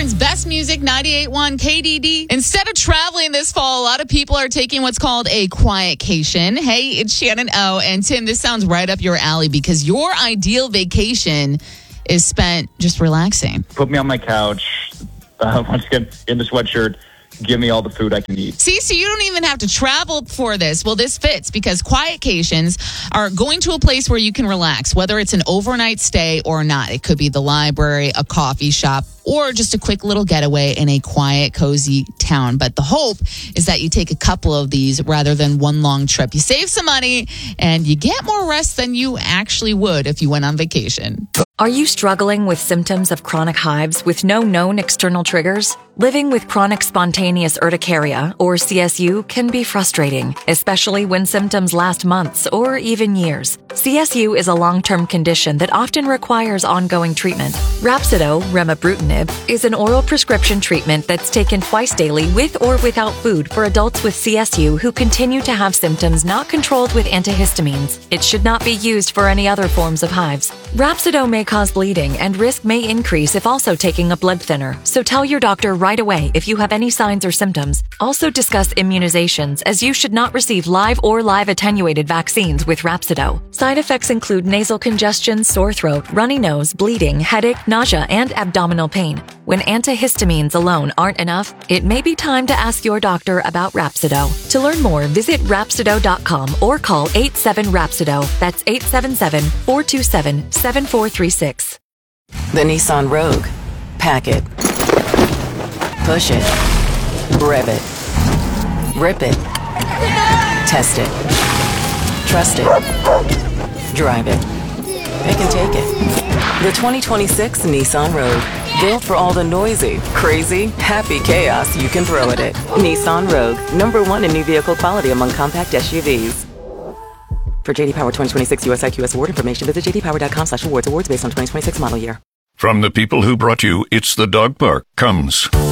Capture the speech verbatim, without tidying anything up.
Akron's best music, ninety-eight point one K D D. Instead of traveling this fall, a lot of people are taking what's called a quietcation. Hey, it's Shannon O. And Tim, this sounds right up your alley because your ideal vacation is spent just relaxing. Put me on my couch, uh, once again, in the sweatshirt. Give me all the food I can eat. See, so you don't even have to travel for this. Well, this fits because quietcations are going to a place where you can relax, whether it's an overnight stay or not. It could be the library, a coffee shop, or just a quick little getaway in a quiet, cozy town. But the hope is that you take a couple of these rather than one long trip. You save some money and you get more rest than you actually would if you went on vacation. Are you struggling with symptoms of chronic hives with no known external triggers? Living with chronic spontaneous urticaria, or C S U, can be frustrating, especially when symptoms last months or even years. C S U is a long-term condition that often requires ongoing treatment. Rhapsido, remibrutinib, is an oral prescription treatment that's taken twice daily with or without food for adults with C S U who continue to have symptoms not controlled with antihistamines. It should not be used for any other forms of hives. Rhapsido may cause bleeding and risk may increase if also taking a blood thinner, so tell your doctor right away if you have any signs or symptoms. Also discuss immunizations, as you should not receive live or live attenuated vaccines with Rhapsido. Side effects include nasal congestion, sore throat, runny nose, bleeding, headache, nausea, and abdominal pain. When antihistamines alone aren't enough, it may be time to ask your doctor about Rhapsido. To learn more, visit Rhapsido dot com or call eight seven Rhapsido. That's eight seven seven, four two seven, seven four three six. The Nissan Rogue. Pack it. Push it. Rev it. Rip it. Test it. Trust it. Drive it. Pick and take it. The twenty twenty-six Nissan Rogue. Built for all the noisy, crazy, happy chaos you can throw at it. Nissan Rogue. Number one in new vehicle quality among compact S U Vs. For J D Power twenty twenty-six U S I Q S award information, visit j d power dot com slash awards. Awards based on twenty twenty-six model year. From the people who brought you It's the Dog Park comes